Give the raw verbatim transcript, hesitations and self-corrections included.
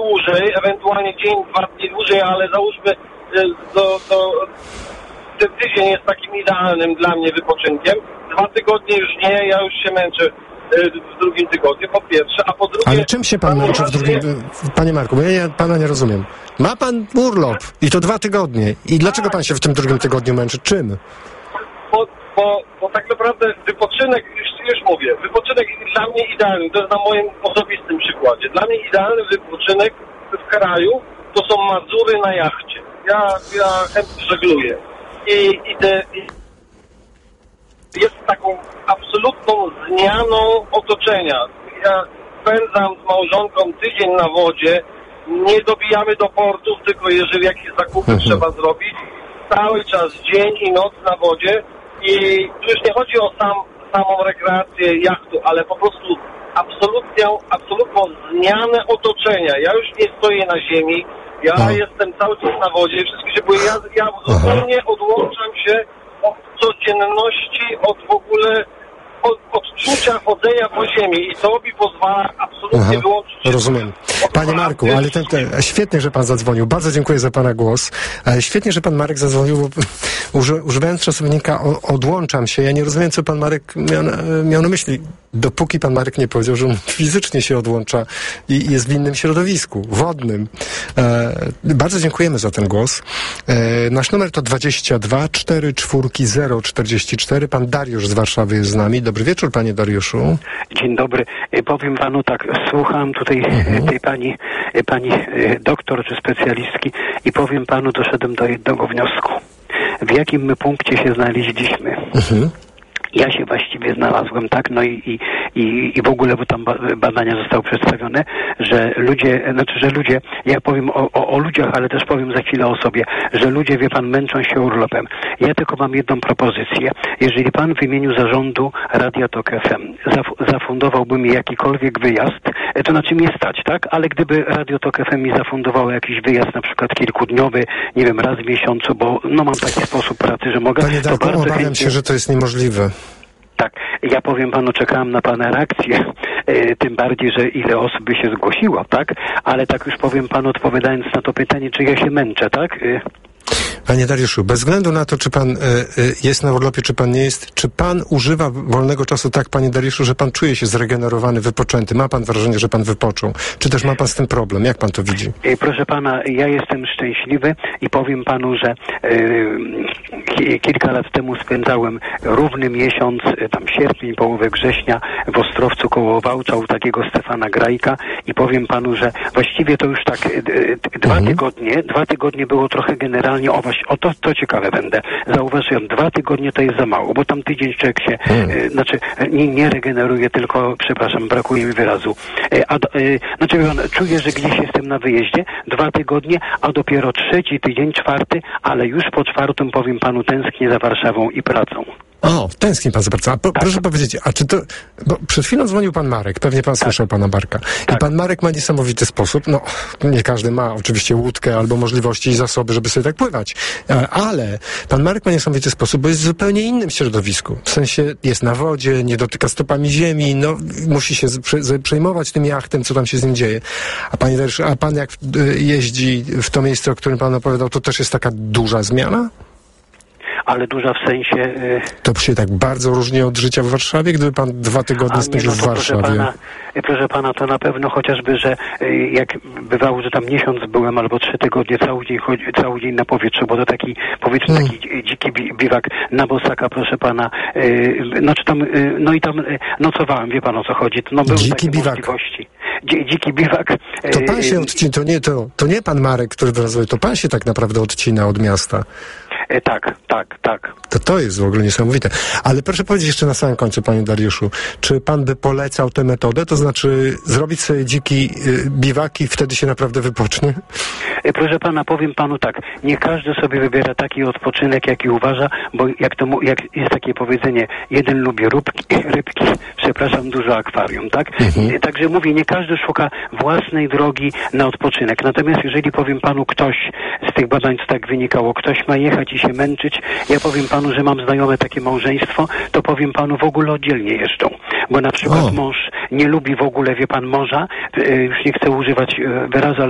dłużej, ewentualnie dzień, dwa dni dłużej, ale załóżmy, to, to ten tydzień jest takim idealnym dla mnie wypoczynkiem. Dwa tygodnie już nie, ja już się męczę w drugim tygodniu, po pierwsze, a po drugie... Ale czym się pan męczy w drugim... Panie Marku, bo ja, ja pana nie rozumiem. Ma pan urlop i to dwa tygodnie. I dlaczego pan się w tym drugim tygodniu męczy? Czym? Bo, bo, bo tak naprawdę wypoczynek, już, już mówię, wypoczynek dla mnie idealny, to jest na moim osobistym przykładzie. Dla mnie idealny wypoczynek w kraju to są Mazury na jachcie. Ja, ja chętnie żegluję. I, i te... I jest taką absolutną zmianą otoczenia. Ja spędzam z małżonką tydzień na wodzie, nie dobijamy do portów, tylko jeżeli jakieś zakupy mhm. trzeba zrobić, cały czas dzień i noc na wodzie i tu już nie chodzi o sam, samą rekreację jachtu, ale po prostu absolutną, absolutną zmianę otoczenia. Ja już nie stoję na ziemi, ja no. jestem cały czas na wodzie, wszystko się boję, ja, ja zupełnie odłączam się od codzienności, od w ogóle od odczucia chodzenia po ziemi i to mi pozwala absolutnie Aha, wyłączyć się. Rozumiem. Panie Marku, ale ten, ten, świetnie, że pan zadzwonił. Bardzo dziękuję za pana głos. Świetnie, że pan Marek zadzwonił, bo uży, używając czasownika o, odłączam się. Ja nie rozumiem, co pan Marek miał, miał na myśli. Dopóki pan Marek nie powiedział, że on fizycznie się odłącza i jest w innym środowisku, wodnym. E, bardzo dziękujemy za ten głos. E, nasz numer to dwadzieścia dwa cztery cztery zero czterdzieści cztery. Pan Dariusz z Warszawy jest z nami. Dobry wieczór, panie Dariuszu. Dzień dobry. Powiem panu tak, słucham tutaj mhm. tej pani, pani doktor czy specjalistki i powiem panu, doszedłem do jednego wniosku. W jakim my punkcie się znaleźliśmy? Mhm. Ja się właściwie znalazłem, tak, no i, i, i w ogóle, bo tam badania zostały przedstawione, że ludzie, znaczy, że ludzie, ja powiem o, o, o ludziach, ale też powiem za chwilę o sobie, że ludzie, wie pan, męczą się urlopem. Ja tylko mam jedną propozycję. Jeżeli pan w imieniu zarządu Radia Tok F M zaf- zafundowałby mi jakikolwiek wyjazd, to na czym mnie stać, tak? Ale gdyby Radio Tok F M mi zafundowało jakiś wyjazd, na przykład kilkudniowy, nie wiem, raz w miesiącu, bo no mam taki sposób pracy, że mogę... Panie Darku, obawiam chętnie... się, że to jest niemożliwe. Tak, ja powiem panu, czekałem na pana reakcję, e, tym bardziej, że ile osób by się zgłosiło, tak? Ale tak już powiem panu, odpowiadając na to pytanie, czy ja się męczę, tak? E, Panie Dariuszu, bez względu na to, czy pan y, y, jest na urlopie, czy pan nie jest, czy pan używa wolnego czasu tak, panie Dariuszu, że pan czuje się zregenerowany, wypoczęty? Ma pan wrażenie, że pan wypoczął? Czy też ma pan z tym problem? Jak pan to widzi? E, proszę pana, ja jestem szczęśliwy i powiem panu, że e, kilka lat temu spędzałem równy miesiąc, tam sierpień, połowę września w Ostrowcu koło Wałcza u takiego Stefana Grajka i powiem panu, że właściwie to już tak e, e, dwa mhm. tygodnie, dwa tygodnie było trochę generalnie o właśnie, o to, to ciekawe będę. Zauważyłem, dwa tygodnie to jest za mało, bo tam tydzień człowiek się, hmm. e, znaczy nie, nie regeneruje, tylko, przepraszam, brakuje mi wyrazu. E, a, e, znaczy, czuję, że gdzieś jestem na wyjeździe, dwa tygodnie, a dopiero trzeci tydzień, czwarty, ale już po czwartym, powiem panu, tęsknię za Warszawą i pracą. O, tęskni pan za pracą. A po, tak. Proszę powiedzieć, a czy to... Bo przed chwilą dzwonił pan Marek, pewnie pan tak. słyszał pana Marka. Tak. I pan Marek ma niesamowity sposób, no nie każdy ma oczywiście łódkę albo możliwości i zasoby, żeby sobie tak pływać, ale pan Marek ma niesamowity sposób, bo jest w zupełnie innym środowisku. W sensie jest na wodzie, nie dotyka stopami ziemi, no musi się przejmować tym jachtem, co tam się z nim dzieje. A, panie, a pan jak jeździ w to miejsce, o którym pan opowiadał, to też jest taka duża zmiana? Ale duża w sensie... Yy... To się tak bardzo różni od życia w Warszawie, gdyby pan dwa tygodnie spędził no, w Warszawie. Proszę pana, proszę pana, to na pewno chociażby, że yy, jak bywało, że tam miesiąc byłem, albo trzy tygodnie, cały dzień, chodzi, cały dzień na powietrzu, bo to taki, powiedzmy, hmm. taki dziki bi- biwak na bosaka, proszę pana. Yy, znaczy tam, yy, no i tam yy, nocowałem, wie pan o co chodzi. No, były dziki takie biwak. możliwości. Dzi- dziki biwak. Yy, to pan się odcina, to nie, to, to nie pan Marek, który wrazuje, to pan się tak naprawdę odcina od miasta. E, tak, tak, tak. To to jest w ogóle niesamowite. Ale proszę powiedzieć jeszcze na samym końcu, panie Dariuszu, czy pan by polecał tę metodę? To znaczy zrobić sobie dziki y, biwaki, wtedy się naprawdę wypocznie? E, proszę pana, powiem panu tak, nie każdy sobie wybiera taki odpoczynek, jaki uważa, bo jak to jak jest takie powiedzenie, jeden lubi rybki, rybki przepraszam, dużo akwarium, tak? Mhm. E, także mówię, nie każdy szuka własnej drogi na odpoczynek. Natomiast jeżeli powiem panu, ktoś z tych badań, co tak wynikało, ktoś ma jechać i się męczyć, ja powiem panu, że mam znajome takie małżeństwo, to powiem panu, w ogóle oddzielnie jeżdżą. Bo na przykład o. mąż nie lubi w ogóle, wie pan, morza, już nie chcę używać wyrazu,